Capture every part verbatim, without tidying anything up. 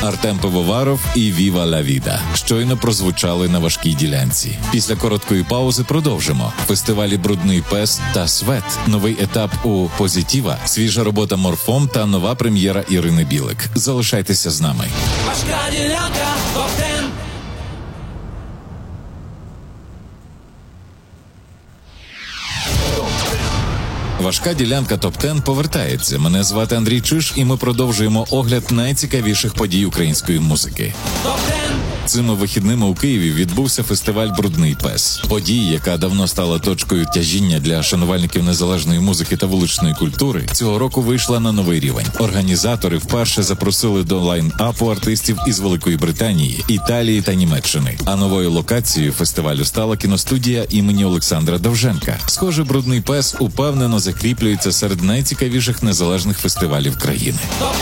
Артем Пивоваров і Віва ла Віда щойно прозвучали на важкій ділянці. Після короткої паузи продовжимо. Фестивалі «Брудний пес» та «Свет», новий етап у «Позитіва», свіжа робота «Морфом» та нова прем'єра Ірини Білик. Залишайтеся з нами. Важка ділянка, топ-десять. Важка ділянка топ-десять повертається. Мене звати Андрій Чиш, і ми продовжуємо огляд найцікавіших подій української музики. Цими вихідними у Києві відбувся фестиваль «Брудний пес». Подія, яка давно стала точкою тяжіння для шанувальників незалежної музики та вуличної культури, цього року вийшла на новий рівень. Організатори вперше запросили до лайн-апу артистів із Великої Британії, Італії та Німеччини. А новою локацією фестивалю стала кіностудія імені Олександра Довженка. Схоже, «Брудний пес» упевнено закріплюється серед найцікавіших незалежних фестивалів країни.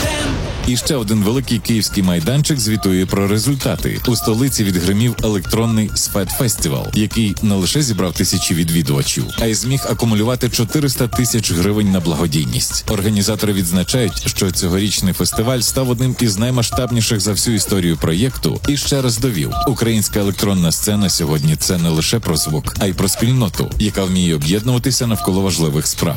І ще один великий київський майданчик звітує про результати. У столиці відгримів електронний «Сфет-фестивал», який не лише зібрав тисячі відвідувачів, а й зміг акумулювати чотириста тисяч гривень на благодійність. Організатори відзначають, що цьогорічний фестиваль став одним із наймасштабніших за всю історію проєкту і ще раз довів, українська електронна сцена сьогодні – це не лише про звук, а й про спільноту, яка вміє об'єднуватися навколо важливих справ.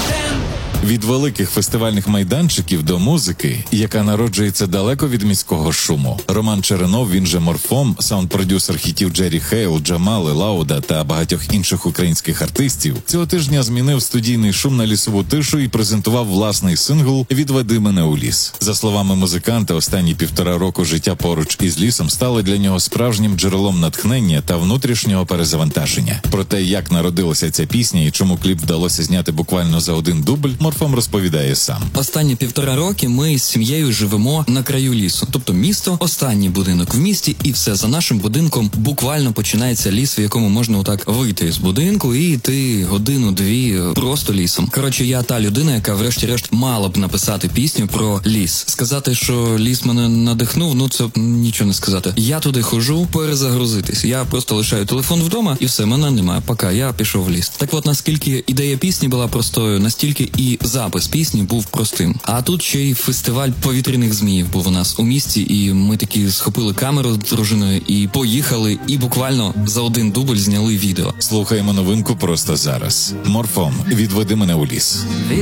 Від великих фестивальних майданчиків до музики, яка народжується далеко від міського шуму. Роман Черенов, він же Морфом, саунд-продюсер хітів Джері Хейл, Джамали, Лауда та багатьох інших українських артистів, цього тижня змінив студійний шум на лісову тишу і презентував власний сингл «Відведи мене у ліс». За словами музиканта, останні півтора року життя поруч із лісом стали для нього справжнім джерелом натхнення та внутрішнього перезавантаження. Про те, як народилася ця пісня і чому кліп вдалося зняти буквально за один дубль, Морфом розповідає сам. Останні півтора роки ми з сім'єю живемо на краю лісу. Тобто місто, останній будинок в місті, і все, за нашим будинком буквально починається ліс, в якому можна отак вийти з будинку і йти годину-дві просто лісом. Коротше, я та людина, яка врешті-решт мала б написати пісню про ліс. Сказати, що ліс мене надихнув, ну це нічого не сказати. Я туди хожу перезагрузитись. Я просто лишаю телефон вдома і все, мене немає. Пока я пішов в ліс. Так от, наскільки ідея пісні була простою, настільки і запис пісні був простим. А тут ще й фестиваль повітряних зміїв був у нас у місті, і ми таки схопили камеру з дружиною і поїхали, і буквально за один дубль зняли відео. Слухаємо новинку просто зараз. Морфом «Відведи мене у ліс».